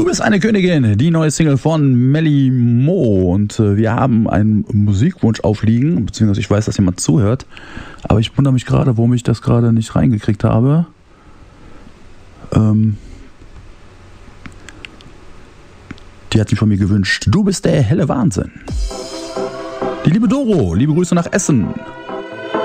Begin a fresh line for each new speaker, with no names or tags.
bist eine Königin, die neue Single von Melly Mo. Und wir haben einen Musikwunsch aufliegen, beziehungsweise ich weiß, dass jemand zuhört. Aber ich wundere mich gerade, warum ich das gerade nicht reingekriegt habe. Die hat sich von mir gewünscht. Du bist der helle Wahnsinn. Die liebe Doro, liebe Grüße nach Essen.